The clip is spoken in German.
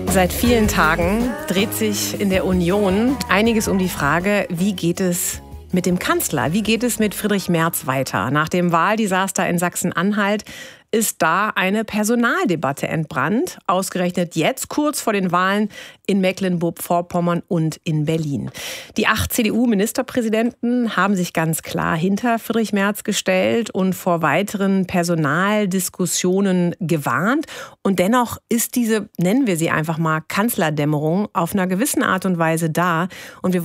Seit vielen Tagen dreht sich in der Union einiges um die Frage, wie geht es mit dem Kanzler? Wie geht es mit Friedrich Merz weiter? Nach dem Wahldesaster in Sachsen-Anhalt ist da eine Personaldebatte entbrannt. Ausgerechnet jetzt, kurz vor den Wahlen in Mecklenburg-Vorpommern und in Berlin. Die 8 CDU-Ministerpräsidenten haben sich ganz klar hinter Friedrich Merz gestellt und vor weiteren Personaldiskussionen gewarnt. Und dennoch ist diese, nennen wir sie einfach mal, Kanzlerdämmerung auf einer gewissen Art und Weise da. Und wir